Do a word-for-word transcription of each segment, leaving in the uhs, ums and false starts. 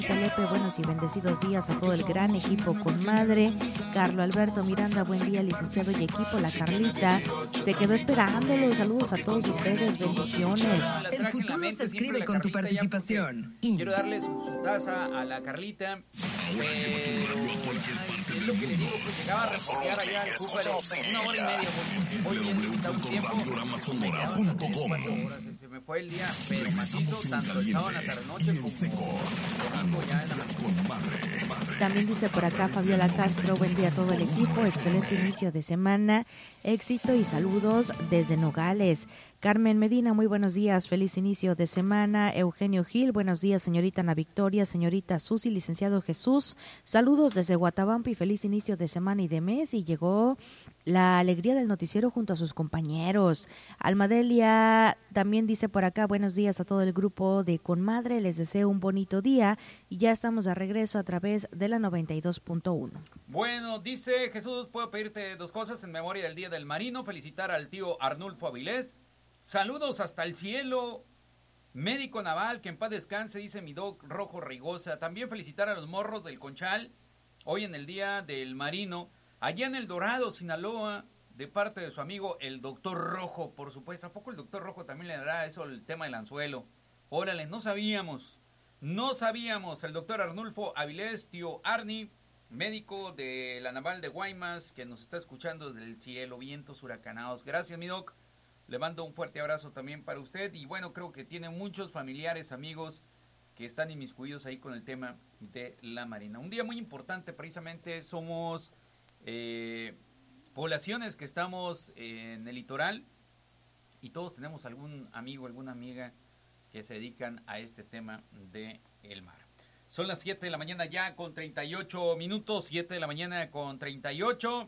Lepe, buenos y bendecidos días a todo el gran equipo con madre. Carlos Alberto Miranda, buen día, licenciado y equipo. La Carlita se quedó esperándolo. Saludos a todos ustedes, bendiciones. El futuro se escribe con tu participación. Quiero darle su, su taza a la Carlita, pero es lo que le digo, pues llegaba a reportear allá al súper una hora y media, voy bien limitado un tiempo, me quedaba hasta tres, cuatro horas, se me fue el día, pero macizo, tanto el sábado en la tarde-noche como ya en la mañana. También dice por acá Fabiola Castro, buen día a todo el equipo, excelente inicio de semana, éxito y saludos desde Nogales. Carmen Medina, muy buenos días, feliz inicio de semana. Eugenio Gil, buenos días, señorita Ana Victoria, señorita Susi, licenciado Jesús, saludos desde Guatabampo y feliz inicio de semana y de mes. Y llegó la alegría del noticiero junto a sus compañeros. Almadelia también dice por acá, buenos días a todo el grupo de Conmadre, les deseo un bonito día y ya estamos de regreso a través de la noventa y dos punto uno. Bueno, dice Jesús, puedo pedirte dos cosas en memoria del Día del Marino, felicitar al tío Arnulfo Avilés. Saludos hasta el cielo, médico naval, que en paz descanse, dice mi doc Rojo Rigosa. También felicitar a los morros del Conchal, hoy en el Día del Marino, allá en El Dorado, Sinaloa, de parte de su amigo el doctor Rojo, por supuesto. ¿A poco el doctor Rojo también le dará eso el tema del anzuelo? Órale, no sabíamos, no sabíamos. El doctor Arnulfo Avilés, tío Arni, médico de la Naval de Guaymas, que nos está escuchando desde el cielo, vientos huracanados. Gracias, mi doc. Le mando un fuerte abrazo también para usted y bueno, creo que tiene muchos familiares, amigos que están inmiscuidos ahí con el tema de la Marina. Un día muy importante, precisamente somos eh, poblaciones que estamos en el litoral y todos tenemos algún amigo, alguna amiga que se dedican a este tema del mar. Son las siete de la mañana ya con treinta y ocho minutos, siete de la mañana con treinta y ocho.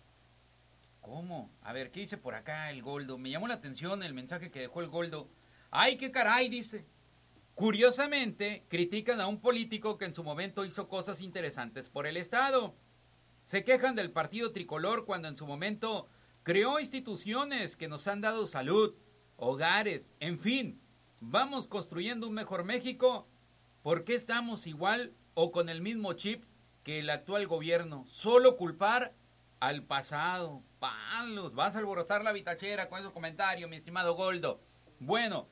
¿Cómo? A ver, ¿qué dice por acá el Goldo? Me llamó la atención el mensaje que dejó el Goldo. ¡Ay, qué caray! Dice. Curiosamente, critican a un político que en su momento hizo cosas interesantes por el Estado. Se quejan del partido tricolor cuando en su momento creó instituciones que nos han dado salud, hogares, en fin. Vamos construyendo un mejor México. ¿Por qué estamos igual o con el mismo chip que el actual gobierno? Solo culpar al pasado. Palos, vas a alborotar la bitachera con esos comentarios, mi estimado Goldo. Bueno,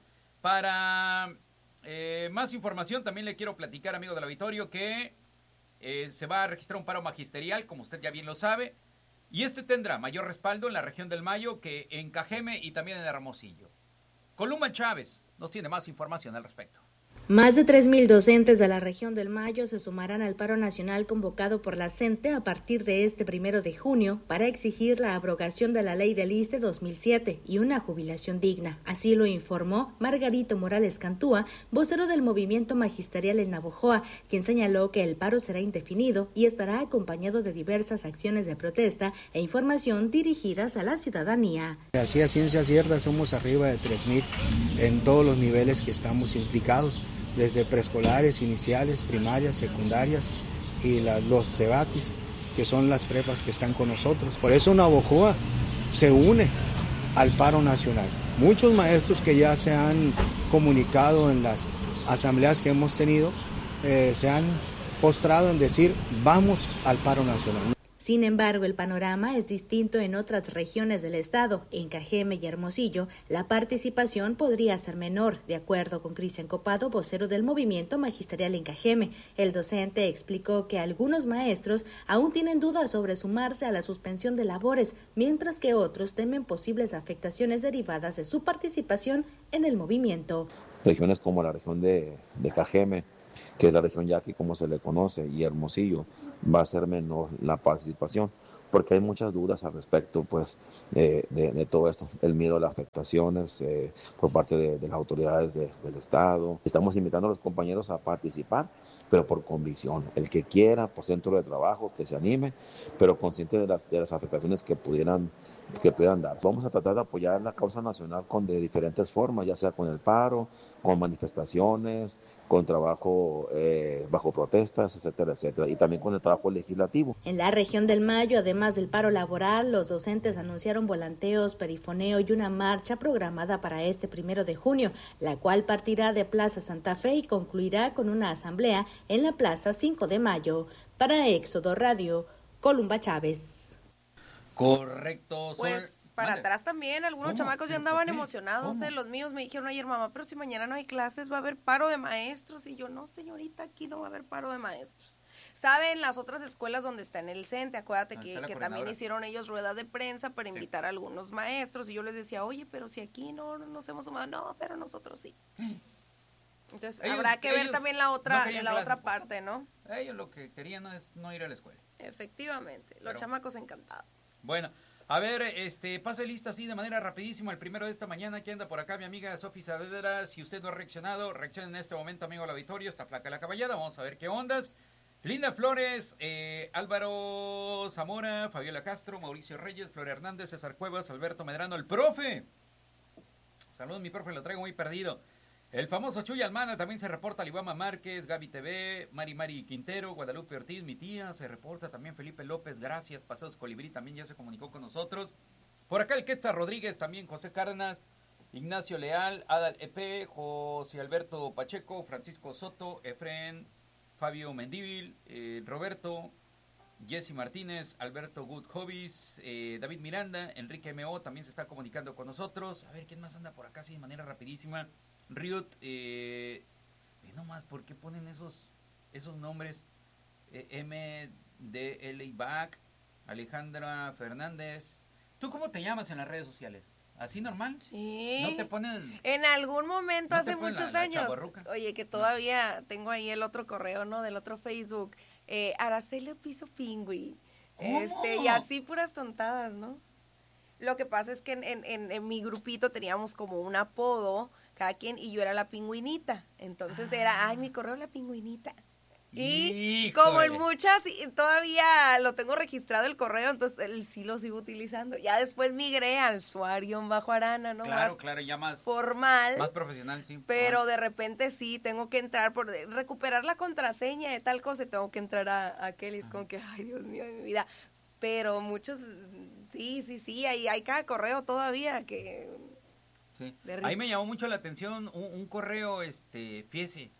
para eh, más información también le quiero platicar, amigo del auditorio, que eh, se va a registrar un paro magisterial, como usted ya bien lo sabe, y este tendrá mayor respaldo en la región del Mayo que en Cajeme y también en Hermosillo. Columba Chávez nos tiene más información al respecto. Más de tres mil docentes de la región del Mayo se sumarán al paro nacional convocado por la CENTE a partir de este primero de junio para exigir la abrogación de la ley del I S S S T E dos mil siete y una jubilación digna. Así lo informó Margarito Morales Cantúa, vocero del movimiento magisterial en Navojoa, quien señaló que el paro será indefinido y estará acompañado de diversas acciones de protesta e información dirigidas a la ciudadanía. Así a ciencia cierta somos arriba de tres mil en todos los niveles que estamos implicados, desde preescolares, iniciales, primarias, secundarias y la, los cebatis, que son las prepas que están con nosotros. Por eso Navojoa se une al paro nacional. Muchos maestros que ya se han comunicado en las asambleas que hemos tenido, eh, se han postrado en decir, vamos al paro nacional. Sin embargo, el panorama es distinto en otras regiones del estado. En Cajeme y Hermosillo, la participación podría ser menor, de acuerdo con Cristian Copado, vocero del movimiento magisterial en Cajeme. El docente explicó que algunos maestros aún tienen dudas sobre sumarse a la suspensión de labores, mientras que otros temen posibles afectaciones derivadas de su participación en el movimiento. Regiones como la región de, de Cajeme, que es la región ya que como se le conoce, y Hermosillo, va a ser menor la participación, porque hay muchas dudas al respecto pues eh, de, de todo esto, el miedo a las afectaciones eh, por parte de, de las autoridades de, del Estado. Estamos invitando a los compañeros a participar, pero por convicción. El que quiera, por centro de trabajo, que se anime, pero consciente de las, de las afectaciones que pudieran, que pudieran dar. Vamos a tratar de apoyar la causa nacional con de diferentes formas, ya sea con el paro, con manifestaciones, con trabajo eh, bajo protestas, etcétera, etcétera, y también con el trabajo legislativo. En la región del Mayo, además del paro laboral, los docentes anunciaron volanteos, perifoneo y una marcha programada para este primero de junio, la cual partirá de Plaza Santa Fe y concluirá con una asamblea en la Plaza cinco de Mayo. Para Éxodo Radio, Columba Chávez. Correcto. Pues para Mande. atrás también, algunos ¿Cómo? chamacos ya ¿Pero andaban por qué? emocionados. ¿Cómo? eh, Los míos me dijeron ayer, mamá, pero si mañana no hay clases, va a haber paro de maestros. Y yo, no, señorita, aquí no va a haber paro de maestros. ¿Saben? Las otras escuelas donde está en el CENTE, acuérdate Ah, que, está la que también coordinadora. hicieron ellos rueda de prensa para Sí. invitar a algunos maestros. Y yo les decía, oye, pero si aquí no, no nos hemos sumado. No, pero nosotros sí. Entonces Ellos- habrá que ver ellos también la no otra, querían la clases, otra pues. parte, ¿no? Ellos lo que querían no es no ir a la escuela. Efectivamente, los Pero- chamacos encantados. Bueno, a ver, este, pase lista así de manera rapidísima. El primero de esta mañana que anda por acá, mi amiga Sofi Saavedra. Si usted no ha reaccionado, reaccione en este momento, amigo al auditorio. Está flaca la caballada, vamos a ver qué ondas. Linda Flores, eh, Álvaro Zamora, Fabiola Castro, Mauricio Reyes, Flor Hernández, César Cuevas, Alberto Medrano, el profe. Saludos, mi profe, lo traigo muy perdido. El famoso Chuy Almana también se reporta, Libama Márquez, Gaby T V, Mari Mari Quintero, Guadalupe Ortiz, mi tía, se reporta también Felipe López, gracias, Paseos Colibrí también ya se comunicó con nosotros. Por acá el Quetzal Rodríguez, también José Cárdenas, Ignacio Leal, Adal E P, José Alberto Pacheco, Francisco Soto, Efren, Fabio Mendívil, eh, Roberto, Jesse Martínez, Alberto Good Hobbies, eh, David Miranda, Enrique M O también se está comunicando con nosotros. A ver, ¿quién más anda por acá? Sí, de manera rapidísima. Riot, eh, ve nomás, ¿por qué ponen esos esos nombres? Eh, M D L Back, Alejandra Fernández. ¿Tú cómo te llamas en las redes sociales? ¿Así normal? Sí. ¿No te ponen...? En algún momento, ¿No te hace ponen la- muchos la años, chavorruca? oye, que todavía tengo ahí el otro correo, ¿no? Del otro Facebook, eh, Araceli Piso Pingüi, ¿Cómo? este, y así puras tontadas, ¿no? Lo que pasa es que en, en, en, en mi grupito teníamos como un apodo, cada quien, y yo era la pingüinita, entonces era, ay, mi correo la pingüinita. Y Híjole. como en muchas, y todavía lo tengo registrado el correo, entonces él sí lo sigo utilizando. Ya después migré al Suario bajo Arana, ¿no? Claro, Más claro, ya más, formal. más profesional, sí. Pero Ah. de repente sí, tengo que entrar, por de- recuperar la contraseña de tal cosa, y tengo que entrar a, a aquel, y es como que, ay, Dios mío, de mi vida. Pero muchos, sí, sí, sí, hay, hay cada correo todavía que... Sí. de Ahí risa. me llamó mucho la atención un, un correo, este, fíjese,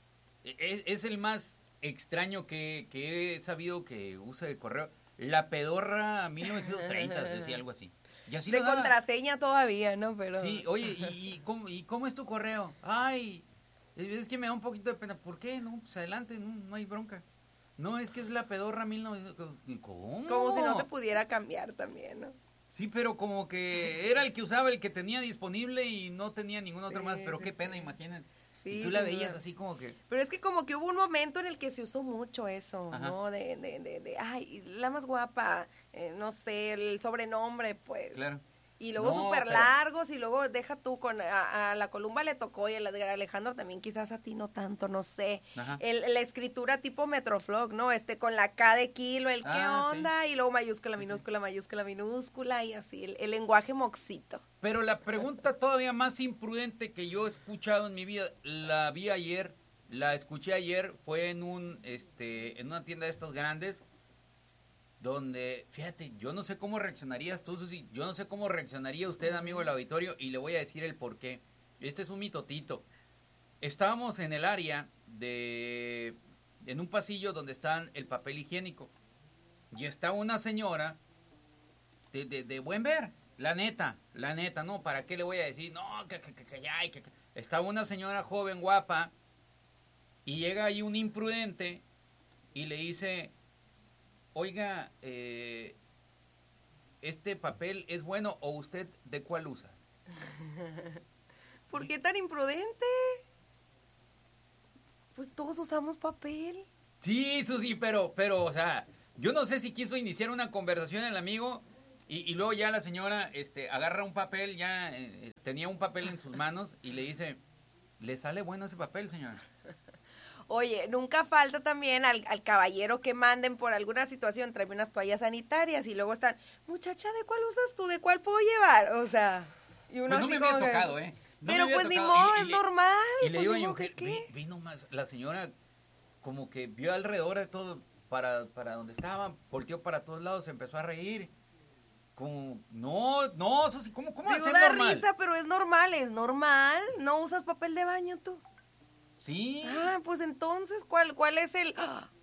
es, es el más extraño que, que he sabido que usa de correo. La pedorra mil novecientos treinta, decía algo así. Y así de lo daba. contraseña todavía, ¿no? Pero... Sí, oye, ¿y, y, cómo, ¿y cómo es tu correo? Ay, es que me da un poquito de pena. ¿Por qué? No, pues adelante, no, no hay bronca. No, es que es la pedorra mil novecientos... ¿Cómo? Como si no se pudiera cambiar también, ¿no? Sí, pero como que era el que usaba, el que tenía disponible y no tenía ningún otro Sí, más. Pero sí, qué sí. pena, imagínate. Sí, y tú la sin veías duda. así como que... Pero es que como que hubo un momento en el que se usó mucho eso, Ajá. ¿no? De, de, de, de, ay, la más guapa, eh, no sé, el sobrenombre, pues. Claro. Y luego No, súper pero- largos, y luego deja tú, con a, a la Columba le tocó, y el Edgar Alejandro también, quizás a ti no tanto, no sé. Ajá. El, la escritura tipo Metroflog, ¿no? Este, con la K de kilo, el qué Ah, sí. onda, y luego mayúscula, minúscula, mayúscula, minúscula, y así, el, el lenguaje moxito. Pero la pregunta todavía más imprudente que yo he escuchado en mi vida, la vi ayer, la escuché ayer, fue en un este en una tienda de estas grandes, donde, fíjate, yo no sé cómo reaccionarías tú, Susi, yo no sé cómo reaccionaría usted, amigo del auditorio, y le voy a decir el por qué. Este es un mitotito. Estábamos en el área de, en un pasillo donde está el papel higiénico, y está una señora de, de, de buen ver, la neta, la neta, no, ¿para qué le voy a decir? No, que, que, que, que, ya, que, que. Estaba una señora joven, guapa, y llega ahí un imprudente y le dice, oiga, eh, ¿este papel es bueno o usted de cuál usa? ¿Por qué tan imprudente? Pues todos usamos papel. Sí, Susi, pero, pero, o sea, yo no sé si quiso iniciar una conversación el amigo y, y luego ya la señora este, agarra un papel, ya eh, tenía un papel en sus manos y le dice, ¿le sale bueno ese papel, señora? Oye, nunca falta también al, al caballero que manden por alguna situación, tráeme unas toallas sanitarias, y luego están, muchacha, ¿de cuál usas tú? ¿De cuál puedo llevar? O sea, y uno Pues no así me había como que- tocado, ¿eh? No me Pero había pues ni tocado. modo, Y- y es le- normal. Y le pues, digo a ni mi modo que mujer, qué. vi, vi nomás, la señora como que vio alrededor de todo, para, para donde estaba, volteó para todos lados, se empezó a reír. Como, no, no, Susi, ¿cómo, cómo va a Digo, ser da normal? risa, pero es normal, es normal. ¿No usas papel de baño tú? Sí. Ah, pues entonces, ¿cuál, cuál es el...?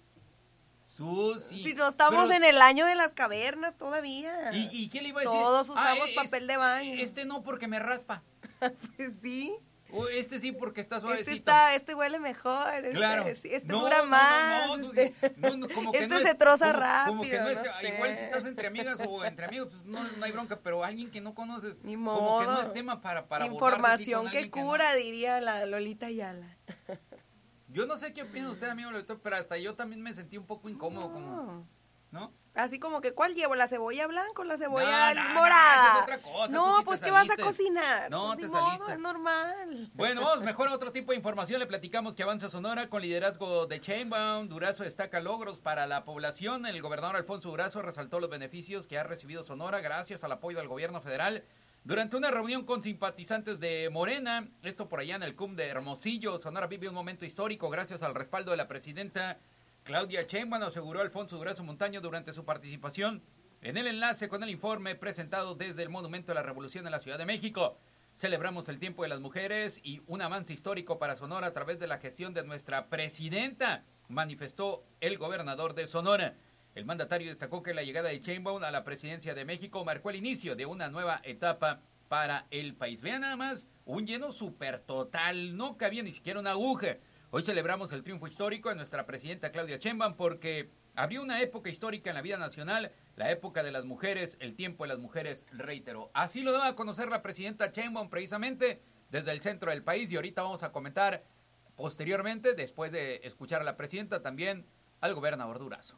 Susi. Si no estamos Pero... en el año de las cavernas todavía. ¿Y, y qué le iba a decir? Todos usamos ah, es, papel de baño. Este no porque me raspa. Pues sí. O este sí porque está suavecito. Este, está, este huele mejor. Este, claro. Este no, dura no, más. No, no, este no, no, como que este no se es, troza como, rápido. Como que no es, no sé. igual si estás entre amigas o entre amigos, pues no, no hay bronca, pero alguien que no conoces, Ni modo. como que no es tema para, para información que cura, que no. diría la Lolita Ayala. Yo no sé qué opina usted, amigo Lolita, pero hasta yo también me sentí un poco incómodo, no. como, ¿no? Así como que, ¿cuál llevo? ¿La cebolla blanca o la cebolla no, no, morada? No, es otra cosa, no sí pues ¿qué vas a cocinar? No, Ni te modo, saliste. Es normal. Bueno, vamos, mejor a otro tipo de información. Le platicamos que avanza Sonora con liderazgo de Sheinbaum. Durazo destaca logros para la población. El gobernador Alfonso Durazo resaltó los beneficios que ha recibido Sonora gracias al apoyo del gobierno federal durante una reunión con simpatizantes de Morena. Esto por allá en el C U M de Hermosillo. Sonora vive un momento histórico gracias al respaldo de la presidenta Claudia Sheinbaum, aseguró Alfonso Durazo Montaño durante su participación en el enlace con el informe presentado desde el Monumento a la Revolución en la Ciudad de México. Celebramos el tiempo de las mujeres y un avance histórico para Sonora a través de la gestión de nuestra presidenta, manifestó el gobernador de Sonora. El mandatario destacó que la llegada de Sheinbaum a la presidencia de México marcó el inicio de una nueva etapa para el país. Vean nada más, un lleno súper total, no cabía ni siquiera una aguja. Hoy celebramos el triunfo histórico de nuestra presidenta Claudia Sheinbaum porque abrió una época histórica en la vida nacional, la época de las mujeres, el tiempo de las mujeres, reiteró. Así lo daba a conocer la presidenta Sheinbaum precisamente desde el centro del país y ahorita vamos a comentar posteriormente, después de escuchar a la presidenta, también al gobernador Durazo.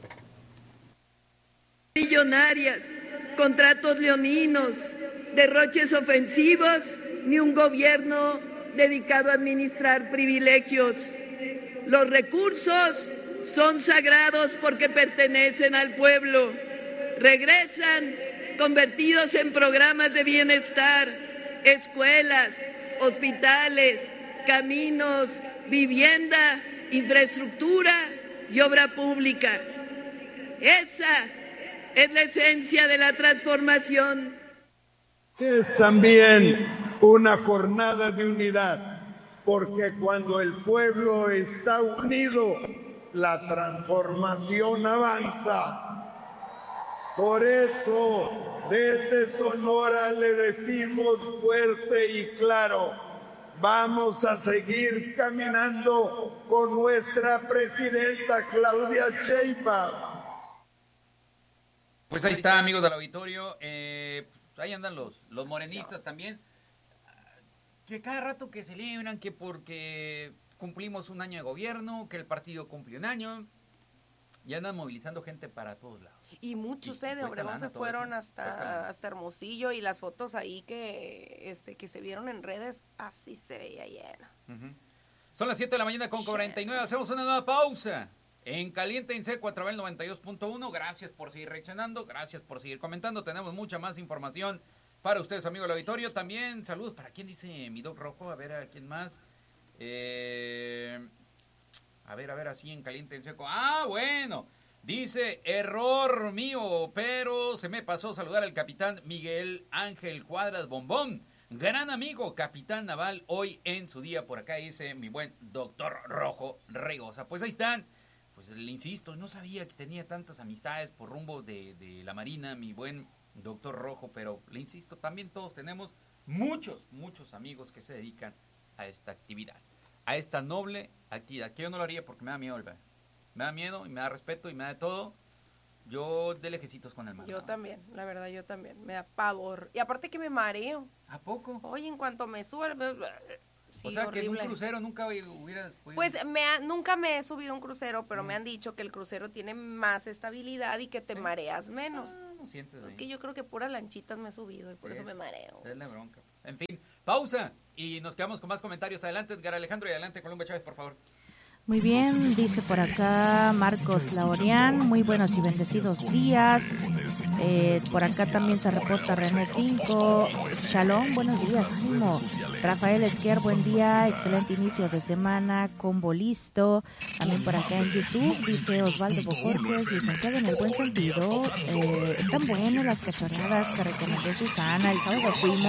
Millonarias, contratos leoninos, derroches ofensivos, ni un gobierno dedicado a administrar privilegios. Los recursos son sagrados porque pertenecen al pueblo. Regresan convertidos en programas de bienestar, escuelas, hospitales, caminos, vivienda, infraestructura y obra pública. Esa es la esencia de la transformación. Es también una jornada de unidad, porque cuando el pueblo está unido, la transformación avanza. Por eso, desde Sonora le decimos fuerte y claro, vamos a seguir caminando con nuestra presidenta Claudia Sheinbaum. Pues ahí está, amigos del auditorio, eh, pues ahí andan los, los morenistas también, que cada rato que celebran que porque cumplimos un año de gobierno, que el partido cumple un año, y andan movilizando gente para todos lados. Y muchos, eh, de Obregón se fueron hasta, hasta Hermosillo, y las fotos ahí que este que se vieron en redes, así se veía llena. Uh-huh. Son las siete de la mañana con cuarenta y nueve, hacemos una nueva pausa. En Caliente en Seco a través del noventa y dos punto uno, gracias por seguir reaccionando, gracias por seguir comentando, tenemos mucha más información para ustedes, amigos del auditorio. También saludos para quien dice mi Doc Rojo, a ver a quién más. Eh, a ver, a ver, así en Caliente en Seco. Ah, bueno, dice, error mío, pero se me pasó saludar al capitán Miguel Ángel Cuadras Bombón. Gran amigo, capitán naval, hoy en su día por acá, dice mi buen Doctor Rojo Regosa. Pues ahí están. Pues le insisto, no sabía que tenía tantas amistades por rumbo de, de la Marina, mi buen Doctor Rojo, pero le insisto, también todos tenemos muchos, muchos amigos que se dedican a esta actividad, a esta noble actividad, que yo no lo haría porque me da miedo, ¿verdad? Me da miedo y me da respeto y me da de todo. Yo de lejecitos con el mar. Yo también, la verdad, yo también, me da pavor. Y aparte que me mareo. ¿A poco? Oye, en cuanto me suba... Sí, o sea, horrible. que en un crucero nunca hubieras podido... Pues me ha, nunca me he subido a un crucero, pero mm. me han dicho que el crucero tiene más estabilidad y que te ¿Sí? mareas menos. Ah, no sientes Es ahí. que yo creo que puras lanchitas me he subido y por es, eso me mareo. Es la bronca. En fin, pausa y nos quedamos con más comentarios. Adelante, Edgar Alejandro, y adelante, Columba Chávez, por favor. Muy bien, dice por acá Marcos Laurian, muy buenos y bendecidos días. Eh, por acá también se reporta René cinco. Shalom, buenos días, ánimo. Rafael Esquer, buen día, excelente inicio de semana, combo listo. También por acá en YouTube dice Osvaldo Bojorques, licenciado en el buen sentido. Eh, están buenas las cachorradas que recomendó Susana, el sábado fuimos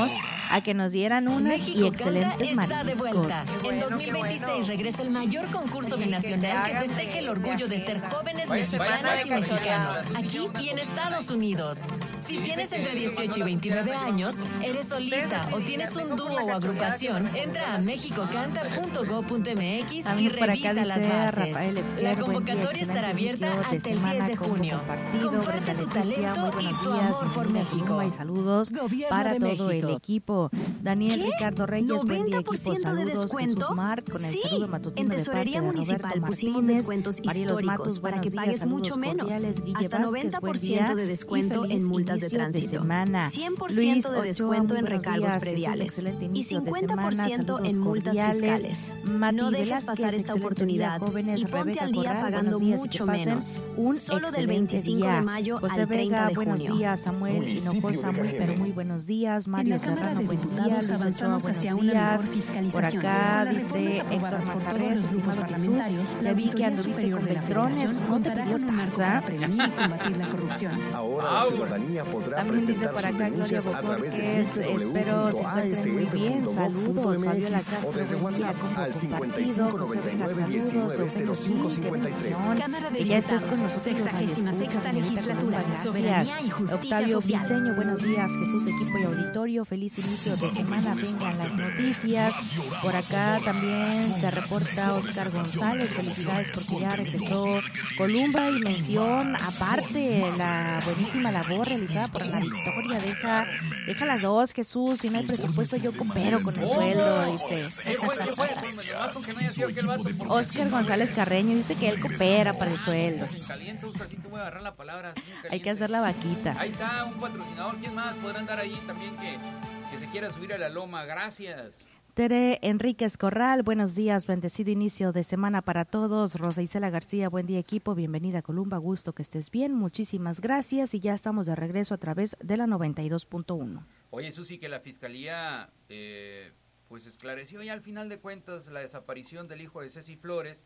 a que nos dieran unas México y excelentes Canta está de vuelta. mariscos. En dos mil veintiséis regresa el mayor concurso binacional que festeja el orgullo de ser jóvenes mexicanas y mexicanos, aquí y en Estados Unidos. Si tienes entre dieciocho y veintinueve años, eres solista o tienes un dúo o agrupación, entra a mexico canta punto gob punto m x y revisa las bases. La convocatoria estará abierta hasta el diez de junio. Comparte tu talento y tu amor por México. Y saludos Gobierno para de todo México. el equipo. Daniel ¿Qué? Ricardo Reyes, buen día, equipo. ¿noventa por ciento de Saludos, descuento? Jesús Mart, con el Sí, saludo matutino en de Tesorería parte de Municipal Roberto pusimos Martínez. descuentos Marielos históricos Matus, para que buenos pagues días, mucho saludos menos, cordiales. Guille hasta Vázquez, noventa por buen ciento día de descuento y feliz en multas de inicio tránsito, semana. cien por Luis ciento de Ochoa, descuento muy en buenos recargos días, prediales Jesús, excelente y inicio de cincuenta por ciento semana, en multas cordiales. fiscales. Mati No dejes Velázquez, pasar esta excelente oportunidad día, jóvenes. y ponte Rebeca al día Corral, pagando buenos días, y mucho que pasen menos. un Solo del excelente veinticinco día. de mayo José al treinta Vega, de buenos junio. días. Samuel Hinojosa, muy pero muy buenos días. Mario En la Cámara Serrano, de buen día. Diputados Luis Ochoa, avanzamos buenos hacia una días. mejor Por fiscalización. acá Con las dice reformas Héctor aprobadas por todos Manjarres, los grupos estimado Jesús, parlamentarios, la ya vi que Auditoría anduviste Superior con de la Beltrones, Federación no te contará pidió con un marco taza. para prevenir y combatir la corrupción. Ahora la ciudadanía podrá También dice presentar por sus acá Gloria denuncias a través de Bocorques, espero se encuentren muy bien, saludos, Fabiola Castro, o desde buen día, WhatsApp combo al cincuenta y compartido, cinco José noventa y Vega, nueve saludos, diecinueve cero cinco Eugenio, qué cincuenta y tres. bendición, Cámara de que ya estés con Diputados, nosotros, sexagésima Radio sexta Escuchas, legislatura, gracias. soberanía y justicia Octavio social. Briceño, buenos días, Jesús, equipo y auditorio, feliz inicio de semana, vengan las noticias. Por acá también se reporta Oscar González, felicidades porque ya regresó Columba y mención aparte la buenísima labor realizada por la Victoria. Deja, deja las dos, Jesús, si no hay presupuesto yo coopero con el sueldo, dice. ¿Qué fue? ¿Qué fue? Nomás con que no haya sido aquel vato, porque- Oscar González Carreño dice que él coopera para el sueldo. Caliente un ratito, voy a agarrar la palabra. así, caliente. Hay que hacer la vaquita. Ahí está un patrocinador. ¿Quién más podrá andar ahí también que, que se quiera subir a la loma? Gracias. Tere Enríquez Corral, buenos días, bendecido inicio de semana para todos. Rosa Isela García, buen día equipo, bienvenida a Columba, gusto que estés bien, muchísimas gracias y ya estamos de regreso a través de la noventa y dos punto uno. Oye, Susi, que la fiscalía eh, pues esclareció ya al final de cuentas la desaparición del hijo de Ceci Flores,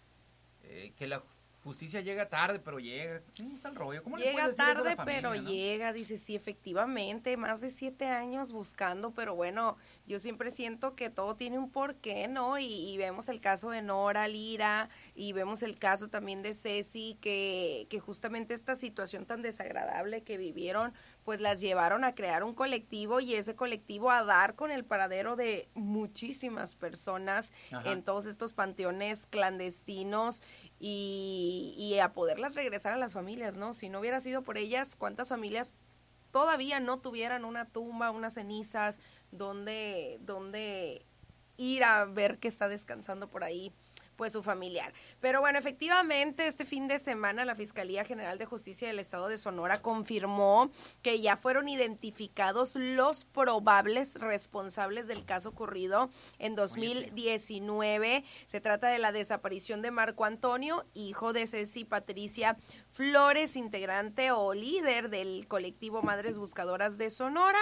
eh, que la justicia llega tarde, pero llega. ¿Cómo está el rollo? ¿Cómo le Llega puede decir eso a la tarde, familia, pero no? llega, dice, sí, efectivamente, más de siete años buscando, pero bueno, yo siempre siento que todo tiene un porqué, ¿no? Y, y vemos el caso de Nora Lira, y vemos el caso también de Ceci, que, que justamente esta situación tan desagradable que vivieron, pues las llevaron a crear un colectivo, y ese colectivo a dar con el paradero de muchísimas personas Ajá. en todos estos panteones clandestinos, y, y a poderlas regresar a las familias, ¿no? Si no hubiera sido por ellas, ¿cuántas familias todavía no tuvieran una tumba, unas cenizas, donde, donde ir a ver que está descansando por ahí pues su familiar? Pero bueno, efectivamente este fin de semana la Fiscalía General de Justicia del Estado de Sonora confirmó que ya fueron identificados los probables responsables del caso ocurrido en dos mil diecinueve. Se trata de la desaparición de Marco Antonio, hijo de Ceci Patricia Flores, integrante o líder del colectivo Madres Buscadoras de Sonora.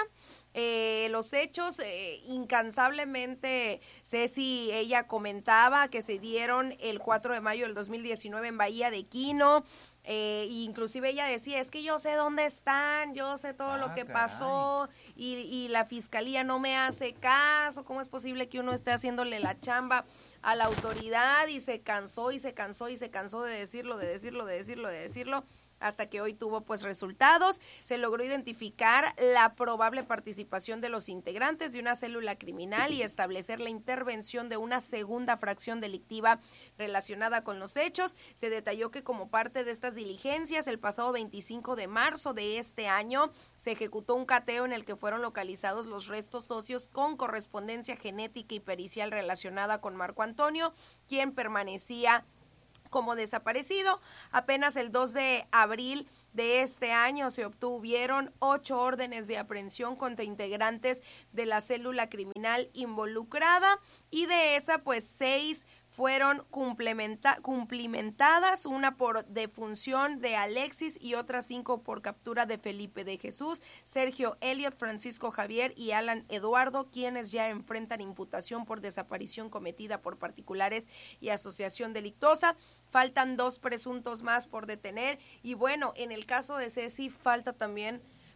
Eh, los hechos, eh, incansablemente, Ceci, ella comentaba que se dieron el cuatro de mayo del dos mil diecinueve en Bahía de Quino, eh, inclusive ella decía, es que yo sé dónde están, yo sé todo Ah, lo que caray. pasó y, y la fiscalía no me hace caso, ¿cómo es posible que uno esté haciéndole la chamba a la autoridad? Y se cansó y se cansó y se cansó de decirlo, de decirlo, de decirlo, de decirlo, hasta que hoy tuvo pues resultados. Se logró identificar la probable participación de los integrantes de una célula criminal y establecer la intervención de una segunda fracción delictiva relacionada con los hechos. Se detalló que como parte de estas diligencias, el pasado veinticinco de marzo de este año, se ejecutó un cateo en el que fueron localizados los restos óseos con correspondencia genética y pericial relacionada con Marco Antonio, quien permanecía como desaparecido. Apenas el dos de abril de este año se obtuvieron ocho órdenes de aprehensión contra integrantes de la célula criminal involucrada, y de esa pues seis fueron cumplimenta- cumplimentadas, una por defunción de Alexis y otras cinco por captura de Felipe de Jesús, Sergio Elliot, Francisco Javier y Alan Eduardo, quienes ya enfrentan imputación por desaparición cometida por particulares y asociación delictuosa. Faltan dos presuntos más por detener, y bueno, en el caso de Ceci falta también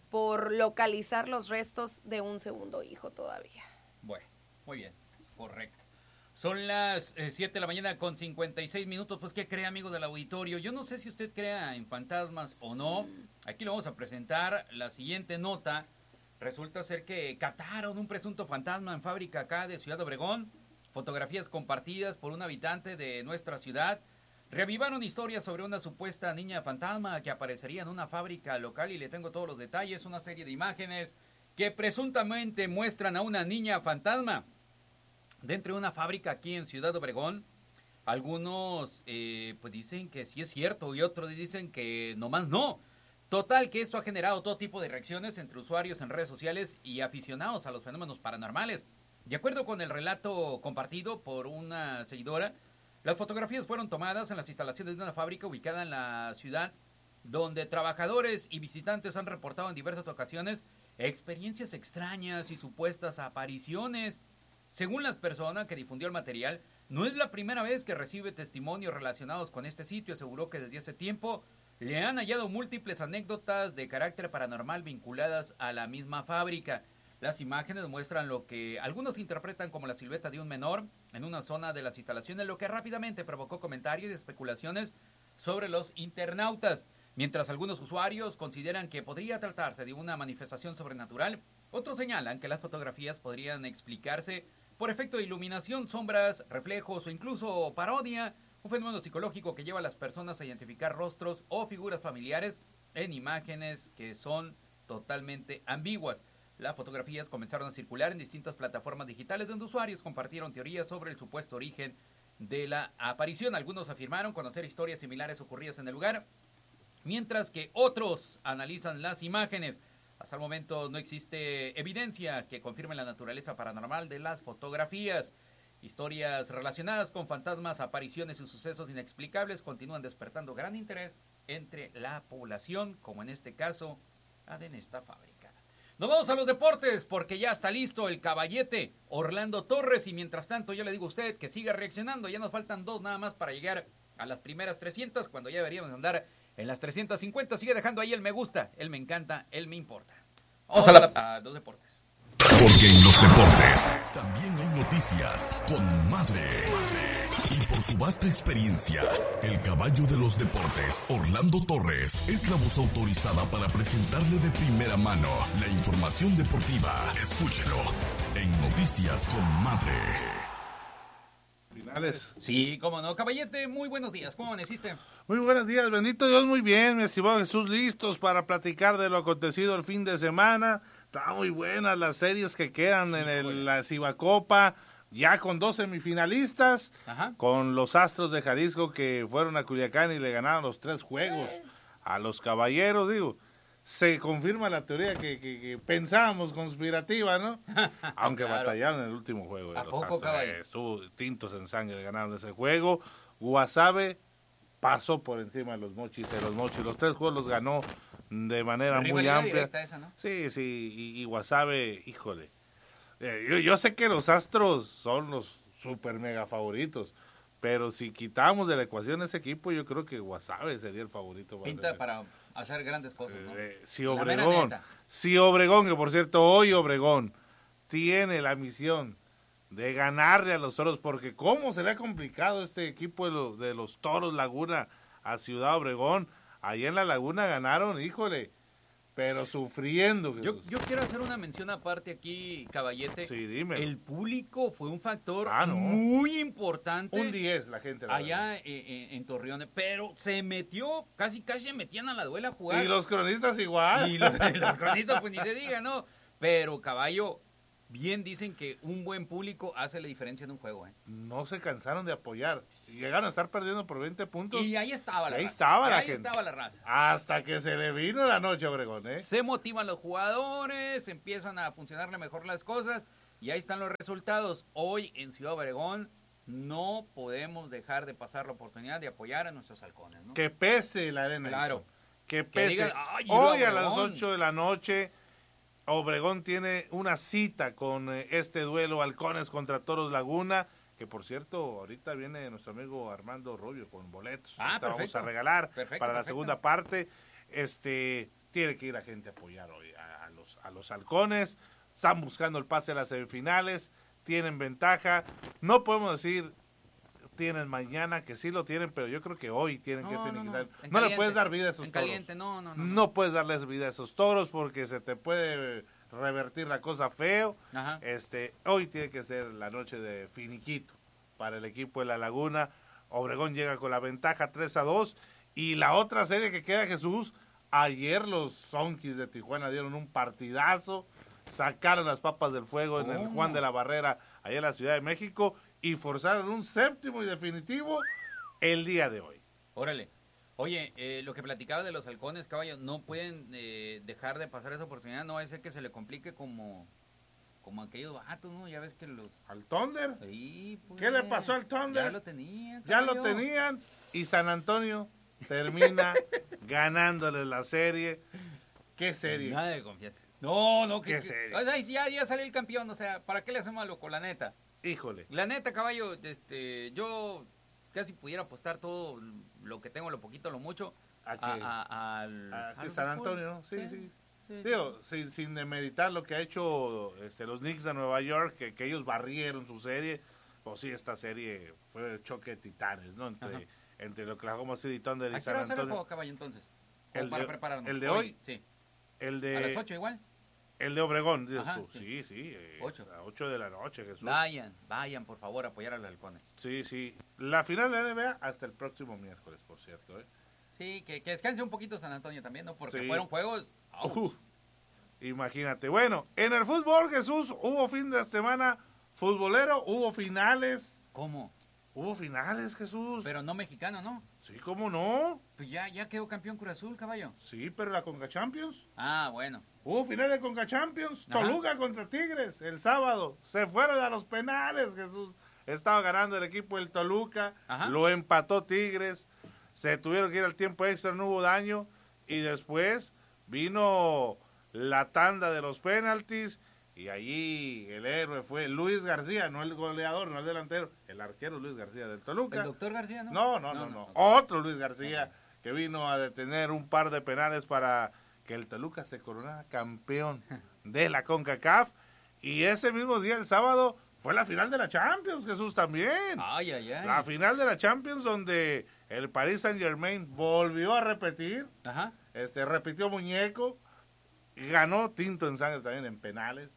por localizar los restos de un segundo hijo todavía. Bueno, muy bien, correcto. Son las siete eh, de la mañana con cincuenta y seis minutos. Pues, ¿qué cree, amigo del auditorio? Yo no sé si usted crea en fantasmas o no. Aquí le vamos a presentar la siguiente nota. Resulta ser que captaron un presunto fantasma en fábrica acá de Ciudad Obregón. Fotografías compartidas por un habitante de nuestra ciudad. Reavivaron historias sobre una supuesta niña fantasma que aparecería en una fábrica local. Y le tengo todos los detalles. Una serie de imágenes que presuntamente muestran a una niña fantasma dentro de una fábrica aquí en Ciudad Obregón. Algunos eh, pues dicen que sí es cierto y otros dicen que nomás no. Total que esto ha generado todo tipo de reacciones entre usuarios en redes sociales y aficionados a los fenómenos paranormales. De acuerdo con el relato compartido por una seguidora, las fotografías fueron tomadas en las instalaciones de una fábrica ubicada en la ciudad, donde trabajadores y visitantes han reportado en diversas ocasiones experiencias extrañas y supuestas apariciones. Según las personas que difundió el material, no es la primera vez que recibe testimonios relacionados con este sitio. Aseguró que desde hace tiempo le han hallado múltiples anécdotas de carácter paranormal vinculadas a la misma fábrica. Las imágenes muestran lo que algunos interpretan como la silueta de un menor en una zona de las instalaciones, lo que rápidamente provocó comentarios y especulaciones sobre los internautas. Mientras algunos usuarios consideran que podría tratarse de una manifestación sobrenatural, otros señalan que las fotografías podrían explicarse por efecto de iluminación, sombras, reflejos o incluso parodia, un fenómeno psicológico que lleva a las personas a identificar rostros o figuras familiares en imágenes que son totalmente ambiguas. Las fotografías comenzaron a circular en distintas plataformas digitales donde usuarios compartieron teorías sobre el supuesto origen de la aparición. Algunos afirmaron conocer historias similares ocurridas en el lugar, mientras que otros analizan las imágenes. Hasta el momento no existe evidencia que confirme la naturaleza paranormal de las fotografías. Historias relacionadas con fantasmas, apariciones y sucesos inexplicables continúan despertando gran interés entre la población, como en este caso, en esta fábrica. Nos vamos a los deportes porque ya está listo el caballete Orlando Torres y mientras tanto yo le digo a usted que siga reaccionando. Ya nos faltan dos nada más para llegar a las primeras trescientas, cuando ya deberíamos andar en las trescientas cincuenta. Sigue dejando ahí el me gusta, el me encanta, el me importa. Vamos a, la, a los deportes. Porque en los deportes también hay noticias con madre. Y por su vasta experiencia, el caballo de los deportes, Orlando Torres, es la voz autorizada para presentarle de primera mano la información deportiva. Escúchelo en Noticias con Madre. Finales. Sí, cómo no. Caballete, muy buenos días. ¿Cómo amaneciste? Muy buenos días, bendito Dios, muy bien, mi estimado Jesús, listos para platicar de lo acontecido el fin de semana. Está muy buenas las series que quedan sí, en el, la Cibacopa, ya con dos semifinalistas, Ajá. con los Astros de Jalisco que fueron a Culiacán y le ganaron los tres juegos eh. a los Caballeros, digo. Se confirma la teoría que, que, que pensábamos conspirativa, ¿no? Aunque claro. batallaron en el último juego de ¿A los poco, Astros. Eh, estuvo tintos en sangre, ganaron ese juego. Guasave pasó por encima de los Mochis, de los Mochis. Los tres juegos los ganó de manera muy amplia. Esa, ¿no? Sí, sí, y, y Guasave, híjole. Eh, yo, yo sé que los Astros son los super mega favoritos, pero si quitamos de la ecuación ese equipo, yo creo que Guasave sería el favorito. Pinta para hacer grandes cosas, ¿no? Eh, si Obregón, si Obregón, que por cierto hoy Obregón tiene la misión de ganarle a los Toros, porque cómo se le ha complicado este equipo de, lo, de los Toros Laguna a Ciudad Obregón. Allá en la Laguna ganaron, híjole, pero sufriendo. Yo, yo quiero hacer una mención aparte aquí, Caballete. Sí, dime. El público fue un factor ah, no. muy importante. Un diez la gente. La allá en, en Torreón, pero se metió, casi casi se metían a la duela a jugar. Y los cronistas igual. Y los, los cronistas pues ni se diga, ¿no? Pero, caballo, bien dicen que un buen público hace la diferencia en un juego, ¿eh? No se cansaron de apoyar. Llegaron a estar perdiendo por veinte puntos. Y ahí estaba la ahí raza. Estaba la ahí gente. estaba la raza. Hasta que se le vino la noche a Obregón, ¿eh? Se motivan los jugadores, empiezan a funcionarle mejor las cosas y ahí están los resultados. Hoy en Ciudad Obregón no podemos dejar de pasar la oportunidad de apoyar a nuestros halcones, ¿no? Que pese la arena. Claro. Que pese. Que digan, hoy a las ocho de la noche Obregón tiene una cita con eh, este duelo Halcones contra Toros Laguna, que por cierto, ahorita viene nuestro amigo Armando Rubio con boletos. Ah, vamos a regalar perfecto, para la perfecto. segunda parte. Este, tiene que ir la gente a apoyar hoy a, a, los, a los halcones. Están buscando el pase a las semifinales, tienen ventaja. No podemos decir tienen mañana, que sí lo tienen, pero yo creo que hoy tienen no, que no, finiquitar. no, No, no le puedes dar vida a esos en toros. Caliente, no, no, no, no. no. puedes darles vida a esos toros porque se te puede revertir la cosa feo. Ajá. Este, hoy tiene que ser la noche de finiquito para el equipo de La Laguna. Obregón llega con la ventaja tres a dos. Y la otra serie que queda, Jesús, ayer los Zonkis de Tijuana dieron un partidazo, sacaron las papas del fuego en el Juan de la Barrera, allá en la Ciudad de México, y forzaron un séptimo y definitivo el día de hoy. Órale. Oye, eh, lo que platicaba de los halcones, caballo, no pueden eh, dejar de pasar esa oportunidad, no va a ser que se le complique como, como aquellos vatos, ¿no? Ya ves que los... ¿Al Thunder? Sí, pues, ¿Qué le pasó al Thunder? Ya lo tenían, Ya caballo. lo tenían, y San Antonio termina ganándoles la serie. ¿Qué serie? Nada de confianza. No, no, que, ¿Qué que- serie? o sea, ya, ya salió el campeón, o sea, ¿para qué le hacemos a loco, la neta? Híjole. La neta, caballo, este, yo casi pudiera apostar todo lo que tengo, lo poquito, lo mucho, ¿A a, qué? a- al... Ah, a que los San Spurs. Antonio, ¿no? Sí, sí. sí, Digo, sin, sin demeritar lo que ha hecho este, los Knicks de Nueva York, que, que ellos barrieron su serie, pues sí, esta serie fue el choque de titanes, ¿no? Entre, Ajá. entre el Oklahoma City Thunder y ¿A qué San hora será el Antonio. juego, caballo, entonces? Como El para de- prepararnos. el de hoy. Sí. El de, ¿A las ocho igual? El de Obregón, dices Ajá, tú. Sí, sí. sí, eh, Ocho. a ocho de la noche, Jesús. Vayan, vayan, por favor, a apoyar a los halcones. Sí, sí. La final de la N B A hasta el próximo miércoles, por cierto, ¿eh? Sí, que, que descanse un poquito San Antonio también, ¿no? Porque Sí. fueron juegos... ¡au! Uf, imagínate. Bueno, en el fútbol, Jesús, hubo fin de semana futbolero, hubo finales. ¿Cómo? Hubo finales, Jesús. Pero no mexicano, ¿no? Sí, ¿cómo no? Pues ya, ya quedó campeón Cruz Azul, caballo. Sí, pero la Conca Champions. Ah, bueno. Hubo final de Conca Champions. Ajá. Toluca contra Tigres el sábado. Se fueron a los penales, Jesús. Estaba ganando el equipo del Toluca. Ajá. Lo empató Tigres. Se tuvieron que ir al tiempo extra, no hubo daño. Y después vino la tanda de los penaltis. Y allí el héroe fue Luis García, no el goleador, no el delantero, el arquero Luis García del Toluca. ¿El doctor García, no? No, no, no, no. Otro Luis García que vino a detener un par de penales para que el Toluca se coronara campeón de la CONCACAF. Y ese mismo día, el sábado, fue la final de la Champions, Jesús, también. Ay, ay, ay. La final de la Champions donde el Paris Saint-Germain volvió a repetir. Ajá. Este, repitió muñeco. Ganó tinto en sangre también en penales.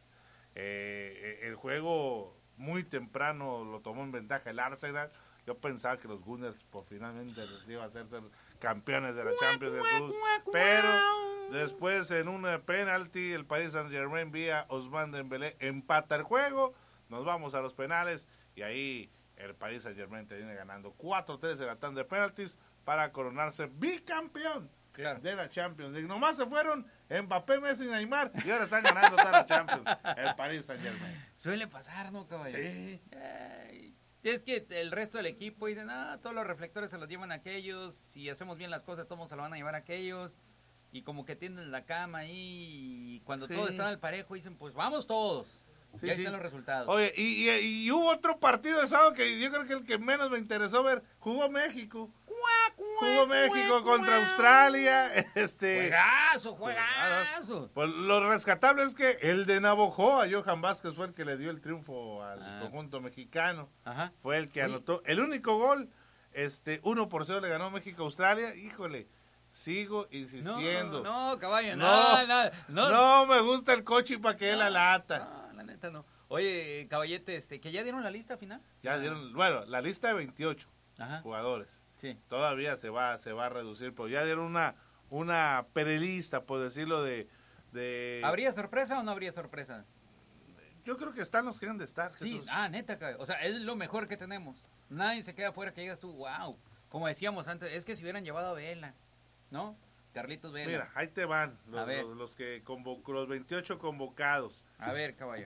Eh, el juego muy temprano lo tomó en ventaja el Arsenal. Yo pensaba que los Gunners por finalmente les iba a hacer ser campeones de la Champions de Jesús, pero después en un penalti el Paris Saint Germain vía Ousmane Dembélé empata el juego. Nos vamos a los penales y ahí el Paris Saint Germain termina ganando cuatro tres en la tanda de penaltis para coronarse bicampeón Claro. de la Champions League. Nomás se fueron Mbappé, Messi y Neymar y ahora están ganando toda la Champions el Paris Saint Germain. Suele pasar, ¿no, caballo? Sí. Ay, es que el resto del equipo dicen, ah, todos los reflectores se los llevan aquellos, si hacemos bien las cosas, todos se lo van a llevar aquellos, y como que tienden la cama ahí, y cuando Sí. todos están al parejo dicen, pues vamos todos, Sí, y ahí sí. están los resultados. Oye, y, y, y hubo otro partido el sábado que yo creo que el que menos me interesó ver, jugó México. Jugó México contra Australia. Este, Juegazo, juegazo. Pues lo rescatable es que el de Navojoa, Johan Vázquez, fue el que le dio el triunfo al Ah. conjunto mexicano. Ajá. Fue el que Oye. anotó el único gol. Este, uno por cero le ganó México a Australia. Híjole, sigo No, insistiendo. no, caballo, No, nada, nada. No, No me gusta el coche para que él la lata. no, la neta no. Oye, caballete, este, que ya dieron la lista final. Ya dieron, bueno, la lista de veintiocho Ajá. jugadores. Sí. Todavía se va se va a reducir, pero ya dieron una una perelista, por decirlo, de, de... ¿Habría sorpresa o no habría sorpresa? Yo creo que están los que han de estar, Sí, Jesús. ah, neta, cabrón. O sea, es lo mejor que tenemos. Nadie se queda afuera que digas tú, wow. Como decíamos antes, es que si hubieran llevado a Vela, ¿no? Carlitos Vela. Mira, ahí te van A los, ver. los, los que convocó, los veintiocho convocados. A ver, caballo.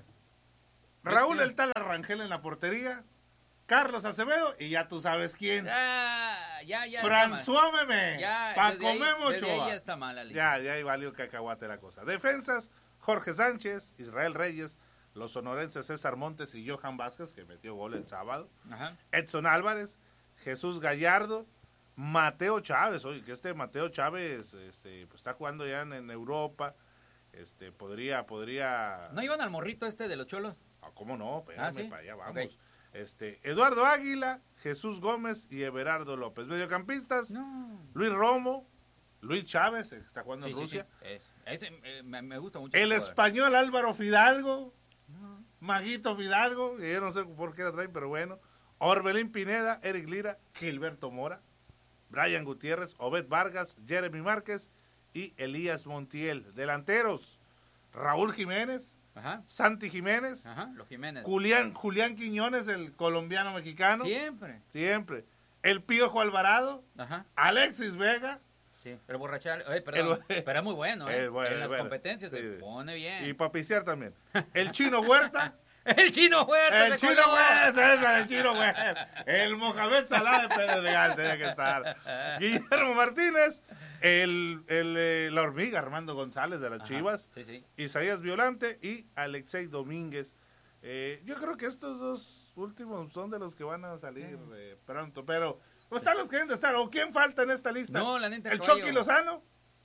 Raúl El Tal Arrangel en la portería, Carlos Acevedo y ya tú sabes quién. Ya, ya, ya. François Memé, Ya, Paco desde ahí- Memo desde ahí Ochoa. ya está mal la lista. Ya, ya ahí valió cacahuate la cosa. Defensas, Jorge Sánchez, Israel Reyes, los sonorenses César Montes y Johan Vázquez, que metió gol el sábado. Ajá. Edson Álvarez, Jesús Gallardo, Mateo Chávez, oye, que este Mateo Chávez este, pues, está jugando ya en, en Europa, este, podría, podría... ¿No iban al morrito este de los Cholos? Ah, ¿cómo no? Espérame, ¿Ah, sí? para allá vamos. Okay. Este, Eduardo Águila, Jesús Gómez y Everardo López. Mediocampistas, no. Luis Romo, Luis Chávez, que está jugando sí, en Rusia. Sí, sí. Es, ese, eh, me, me gusta mucho. El español Álvaro Fidalgo, no. Maguito Fidalgo, que yo no sé por qué la traen, pero bueno. Orbelín Pineda, Eric Lira, Gilberto Mora, Brian Gutiérrez, Obed Vargas, Jeremy Márquez y Elías Montiel. Delanteros, Raúl Jiménez, ajá. Santi Jiménez, ajá, los Jiménez. Julián, Julián Quiñones, el colombiano mexicano. Siempre. Siempre. El Piojo Alvarado, ajá. Alexis Vega. Sí, el borrachal, oye, perdón, el, pero es muy bueno, ¿eh? bueno en las bueno. competencias sí. se pone bien. Y para pisear también. El Chino Huerta. El Chino Huerta. El Chino Huerta, esa, el Chino Huerta. El Mohamed Salah de Pedregal tenía que estar. Guillermo Martínez, el, el, eh, la hormiga Armando González de las Ajá, Chivas, sí, sí. Isaías Violante y Alexei Domínguez. Eh, yo creo que estos dos últimos son de los que van a salir eh, pronto, pero pues están los que deben de estar. ¿O quién falta en esta lista? No, la neta. ¿El Chucky Lozano?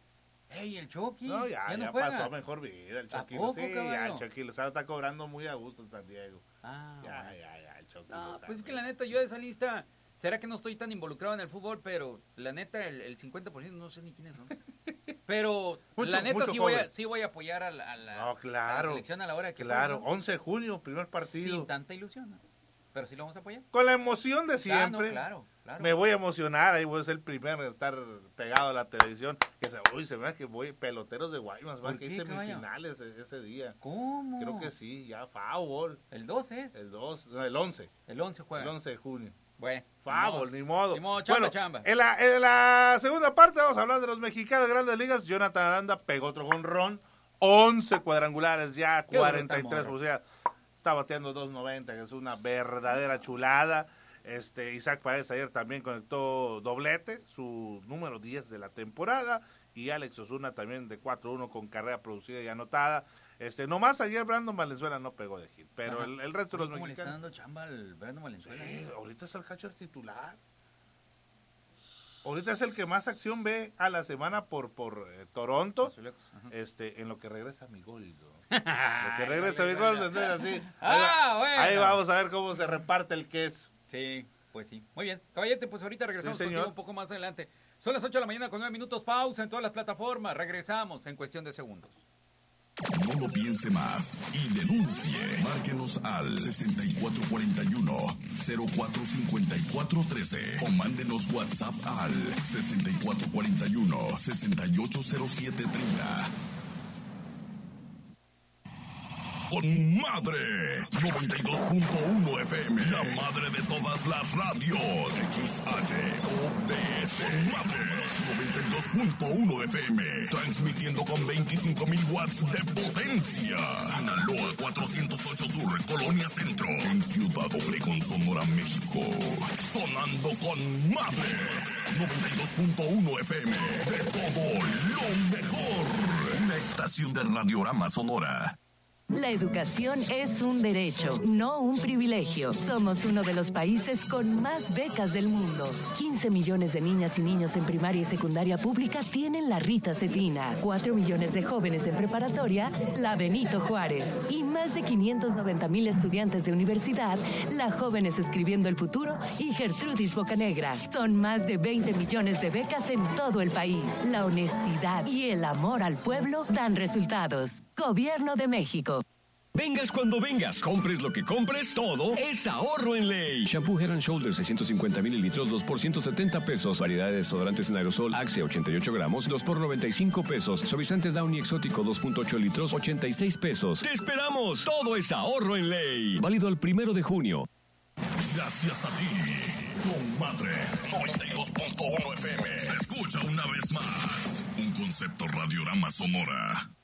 ¡Ey, el Chucky! No, ya, ya, no ya pasó mejor vida. El Chucky, poco, sí, ya, el Chucky Lozano está cobrando muy a gusto en San Diego. Ah, ya, bueno. ya, ya, el Chucky no, Lozano. Pues es que la neta, yo de esa lista, será que no estoy tan involucrado en el fútbol, pero la neta, el, el cincuenta por ciento no sé ni quiénes son. Pero mucho, la neta sí voy, a, sí voy a apoyar a la, a la, no, claro, a la selección a la hora que Claro, juegue, ¿no? once de junio, primer partido. Sin tanta ilusión, ¿no? Pero sí lo vamos a apoyar. Con la emoción de siempre. Ah, no, claro, claro. Me voy a emocionar, ahí voy a ser el primero en estar pegado a la televisión. Que se, uy, se ve que voy, peloteros de Guaymas, van que hay semifinales ese, ese día. ¿Cómo? Creo que sí, ya, Fábol. ¿El dos es? El dos, no, el once. El once juega. El once de junio. Bueno. Fábol, ni modo. Ni modo, chamba, bueno, chamba. En la, en la segunda parte vamos a hablar de los mexicanos de Grandes Ligas. Jonathan Aranda pegó otro jonrón, once cuadrangulares ya, cuarenta y tres, o sea, está bateando dos noventa, que es una verdadera chulada. Este Isaac Paredes ayer también conectó doblete, su número diez de la temporada, y Alex Osuna también de cuatro uno con carrera producida y anotada. Este, nomás ayer Brandon Valenzuela no pegó de hit, pero el, el resto de los ¿Cómo mexicanos... le está dando chamba al Brandon Valenzuela? Sí, ahorita es el catcher titular. Ahorita es el que más acción ve a la semana por por eh, Toronto, este, en lo que regresa mi gol, ¿no? Lo que regresa mi gol, entonces así. Ah, ahí, bueno. Ahí vamos a ver cómo se reparte el queso. Sí, pues sí. Muy bien. Caballete, pues ahorita regresamos sí, contigo un poco más adelante. Son las ocho de la mañana con nueve minutos, pausa en todas las plataformas. Regresamos en cuestión de segundos. No lo piense más y denuncie. Márquenos al sesenta y cuatro cuarenta y uno, cero cuatro cincuenta y cuatro trece o mándenos WhatsApp al sesenta y cuatro cuarenta y uno, sesenta y ocho cero siete treinta. Con Madre noventa y dos punto uno F M, la madre de todas las radios. X H O D S. Con Madre noventa y dos punto uno F M, transmitiendo con veinticinco mil watts de potencia. Sinaloa cuatrocientos ocho Sur, Colonia Centro, en Ciudad Obregón, Sonora, México. Sonando con Madre noventa y dos punto uno F M, de todo lo mejor. Una estación del Radiorama Sonora. La educación es un derecho, no un privilegio. Somos uno de los países con más becas del mundo. quince millones de niñas y niños en primaria y secundaria pública tienen la Rita Cetina. cuatro millones de jóvenes en preparatoria, la Benito Juárez. Y más de quinientos noventa mil estudiantes de universidad, la Jóvenes Escribiendo el Futuro y Gertrudis Bocanegra. Son más de veinte millones de becas en todo el país. La honestidad y el amor al pueblo dan resultados. Gobierno de México. Vengas cuando vengas, compres lo que compres, todo es ahorro en ley. Shampoo Head and Shoulders seiscientos cincuenta mililitros, dos por ciento setenta pesos. Variedad de desodorantes en aerosol Axe ochenta y ocho gramos, dos por noventa y cinco pesos. Suavizante Downy exótico dos punto ocho litros, ochenta y seis pesos. ¡Te esperamos! Todo es ahorro en ley. Válido el primero de junio. Gracias a ti, con Madre noventa y dos punto uno F M. Se escucha una vez más un concepto Radiorama Sonora.